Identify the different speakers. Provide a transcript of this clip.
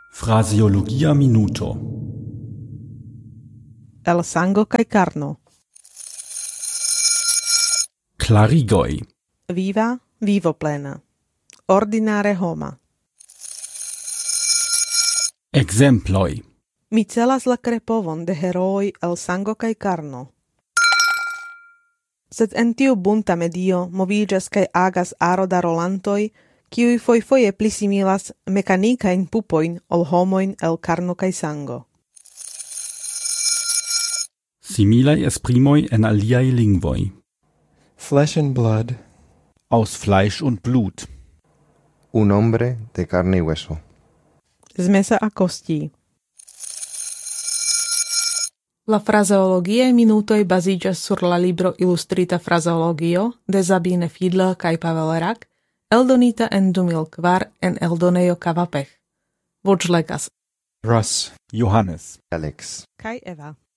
Speaker 1: Fraseologia minuto.
Speaker 2: El sango kaj carno.
Speaker 1: Klarigoj.
Speaker 2: Viva, vivo plena. Ordinare homa.
Speaker 1: Ekzemploj.
Speaker 2: Mi celas la krepovon de herooj el sango kaj carno. Sed en tiu bunta medio moviĝas kaj agas aro da rolantoj, kiuj fojfoje pli similas mekanikajn pupojn ol homojn el carno kaj sango.
Speaker 1: Similaj esprimoj en aliaj lingvoj.
Speaker 3: Flesh and blood.
Speaker 1: Aus Fleisch und Blut.
Speaker 4: Un hombre de carne y hueso.
Speaker 2: Z mesa a kostí. La frazeologiae minutoj baziĝas sur la libro Ilustrita frazeologio de Sabine Fiedler kaj Pavel Rak, eldonita en 2004 en eldonejo Kavapech. Voĉlegas
Speaker 3: Russ.
Speaker 1: Johannes.
Speaker 4: Alex.
Speaker 2: kaj Eva.